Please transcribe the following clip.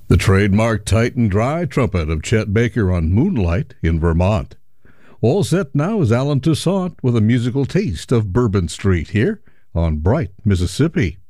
The trademark tight and dry trumpet of Chet Baker on Moonlight in Vermont. All set now is Alan Toussaint with a musical taste of Bourbon Street here on Bright, Mississippi.